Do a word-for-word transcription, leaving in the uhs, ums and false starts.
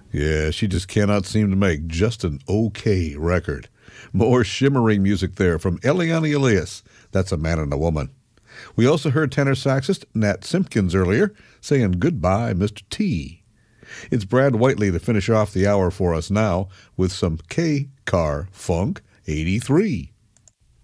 Yeah, she just cannot seem to make just an okay record. More shimmering music there from Eliana Elias. That's A Man and a Woman. We also heard tenor saxist Nat Simpkins earlier saying Goodbye, Mister T. It's Brad Whiteley to finish off the hour for us now with some K-Car Funk eighty-three.